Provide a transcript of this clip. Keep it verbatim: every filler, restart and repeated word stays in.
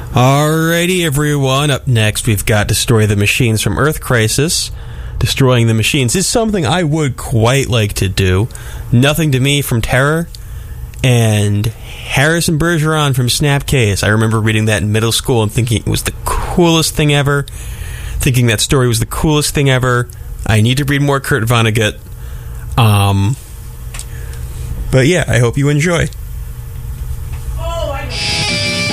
Alrighty, everyone. Up next, we've got Destroy the Machines from Earth Crisis. Destroying the Machines is something I would quite like to do. Nothing to Me from Terror, and Harrison Bergeron from Snapcase. I remember reading that in middle school and thinking it was the coolest thing ever. Thinking that story was the coolest thing ever. I need to read more Kurt Vonnegut. Um, but yeah, I hope you enjoy.